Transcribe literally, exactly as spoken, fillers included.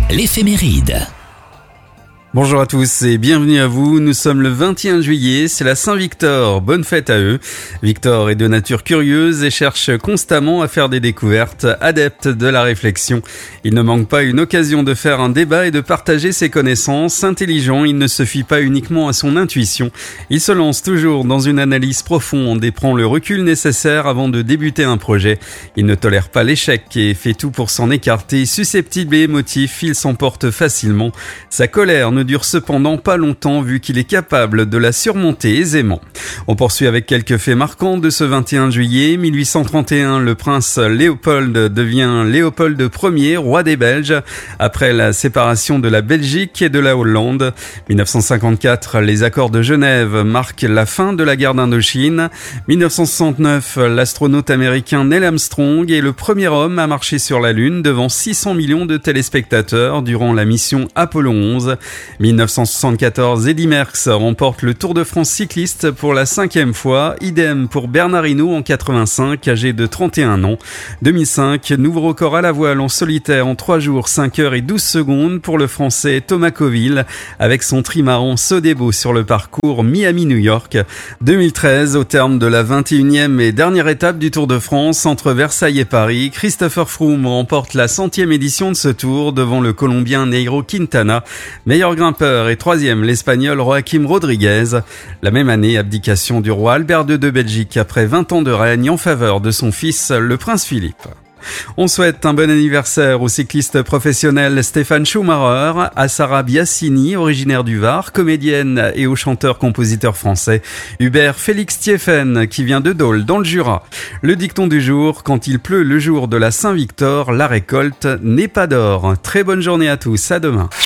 l'éphéméride. Bonjour à tous et bienvenue à vous, nous sommes le vingt et un juillet, c'est la Saint-Victor, bonne fête à eux. Victor est de nature curieuse et cherche constamment à faire des découvertes, adepte de la réflexion. Il ne manque pas une occasion de faire un débat et de partager ses connaissances. Intelligent, il ne se fie pas uniquement à son intuition. Il se lance toujours dans une analyse profonde et prend le recul nécessaire avant de débuter un projet. Il ne tolère pas l'échec et fait tout pour s'en écarter. Susceptible et émotif, il s'emporte facilement. Sa colère ne dure cependant pas longtemps vu qu'il est capable de la surmonter aisément. On poursuit avec quelques faits marquants de ce vingt et un juillet. mille huit cent trente et un, le prince Léopold devient Léopold Ier, roi des Belges, après la séparation de la Belgique et de la Hollande. dix-neuf cent cinquante-quatre, les accords de Genève marquent la fin de la guerre d'Indochine. dix-neuf cent soixante-neuf, l'astronaute américain Neil Armstrong est le premier homme à marcher sur la Lune devant six cents millions de téléspectateurs durant la mission Apollo onze. dix-neuf cent soixante-quatorze, Eddy Merckx remporte le Tour de France cycliste pour la cinquième fois, idem pour Bernard Hinault en quatre-vingt-cinq, âgé de trente et un ans. deux mille cinq, nouveau record à la voile en solitaire en trois jours, cinq heures et douze secondes pour le français Thomas Coville avec son trimaran Sodebo sur le parcours Miami-New York. deux mille treize, au terme de la vingt et unième et dernière étape du Tour de France entre Versailles et Paris, Christopher Froome remporte la centième édition de ce tour devant le Colombien Nairo Quintana. Meilleur grimpeur et troisième, l'Espagnol Joaquim Rodriguez. La même année, abdication du roi Albert deux de Belgique après vingt ans de règne en faveur de son fils, le prince Philippe. On souhaite un bon anniversaire au cycliste professionnel Stéphane Schumacher, à Sarah Biassini, originaire du Var, comédienne, et au chanteur-compositeur français Hubert Félix Thieffen, qui vient de Dole, dans le Jura. Le dicton du jour, quand il pleut le jour de la Saint-Victor, la récolte n'est pas d'or. Très bonne journée à tous, à demain.